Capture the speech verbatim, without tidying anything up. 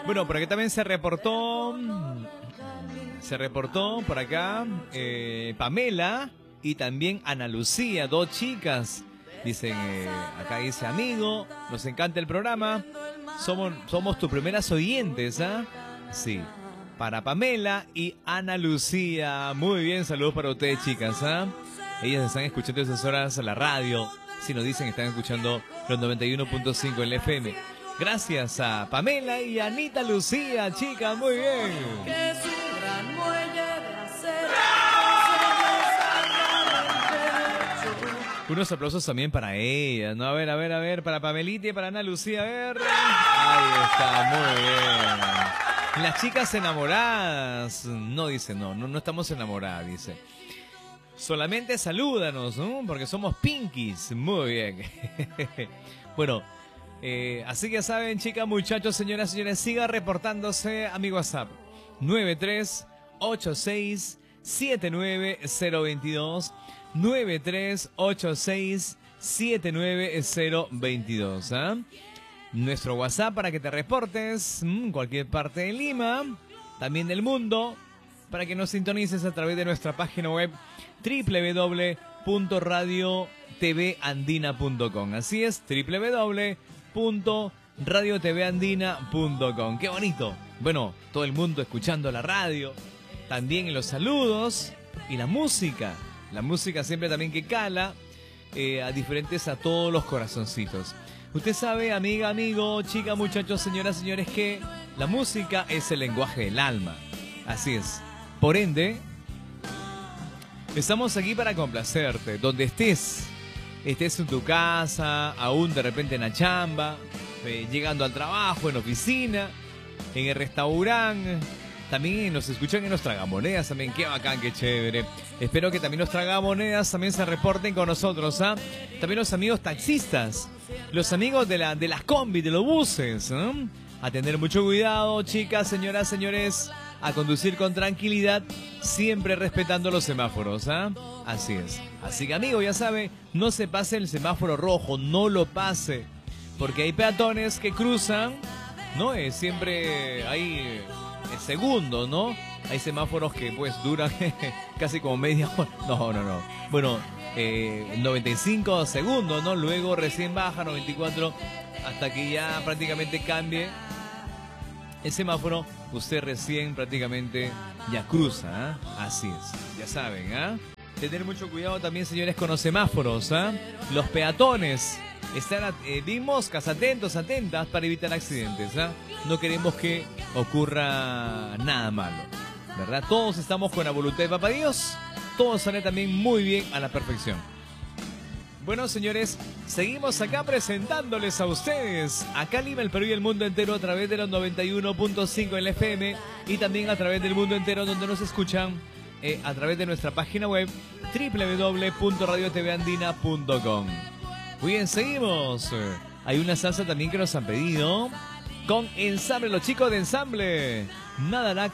Bueno, por aquí también se reportó, se reportó por acá eh, Pamela y también Ana Lucía, dos chicas. Dicen, eh, acá dice, amigo, nos encanta el programa, somos, somos tus primeras oyentes, ¿ah? Sí, para Pamela y Ana Lucía. Muy bien, saludos para ustedes, chicas, ¿ah? Ellas están escuchando esas horas a la radio. Si nos dicen, están escuchando los noventa y uno punto cinco en la F M. Gracias a Pamela y Anita Lucía, chicas, muy bien. Unos aplausos también para ella, ¿no? A ver, a ver, a ver, para Pamelita y para Ana Lucía, a ver. Ahí está, muy bien. Las chicas enamoradas. No, dice, no, no, no estamos enamoradas, dice. Solamente salúdanos, ¿no? Porque somos pinkies. Muy bien. Bueno, eh, así que saben, chicas, muchachos, señoras, señores, siga reportándose a mi WhatsApp. nueve tres ocho seis siete nueve cero dos dos. nueve tres ocho seis siete nueve cero dos dos. ¿eh? Nuestro WhatsApp para que te reportes en cualquier parte de Lima, también del mundo, para que nos sintonices a través de nuestra página web doble u doble u doble u punto radio t v andina punto com. Así es, doble u doble u doble u punto radio t v andina punto com. ¡Qué bonito! Bueno, todo el mundo escuchando la radio, también en los saludos y la música. La música siempre también que cala eh, a diferentes a todos los corazoncitos. Usted sabe, amiga, amigo, chica, muchachos, señoras, señores, que la música es el lenguaje del alma. Así es. Por ende, estamos aquí para complacerte. Donde estés, estés en tu casa, aún de repente en la chamba, eh, llegando al trabajo, en la oficina, en el restaurante. También nos escuchan en los tragamonedas también, qué bacán, qué chévere. Espero que también los tragamonedas también se reporten con nosotros, ¿ah? ¿eh? También los amigos taxistas, los amigos de, la, de las combis, de los buses, ¿eh? A tener mucho cuidado, chicas, señoras, señores, a conducir con tranquilidad, siempre respetando los semáforos, ¿ah? ¿eh? Así es. Así que, amigo, ya sabe, no se pase el semáforo rojo, no lo pase, porque hay peatones que cruzan, ¿no? Eh, siempre hay... Eh, segundos, ¿no? Hay semáforos que pues duran casi como media hora. No, no, no. Bueno, eh, noventa y cinco segundos, ¿no? Luego recién baja, noventa y cuatro, hasta que ya prácticamente cambie el semáforo. Usted recién prácticamente ya cruza, ¿eh? Así es, ya saben, ¿ah? ¿eh? Tener mucho cuidado también, señores, con los semáforos, ¿ah? ¿eh? Los peatones. Estar eh, bien moscas, atentos, atentas para evitar accidentes, ¿eh? No queremos que ocurra nada malo, ¿verdad? Todos estamos con la voluntad de Papá Dios, todo sale también muy bien a la perfección. Bueno, señores, seguimos acá presentándoles a ustedes, acá Lima, el Perú y el mundo entero a través de los noventa y uno punto cinco en la F M y también a través del mundo entero donde nos escuchan eh, a través de nuestra página web doble u doble u doble u punto radio t v andina punto com. Muy bien, seguimos. Hay una salsa también que nos han pedido con Ensamble, los chicos de Ensamble. Nada hará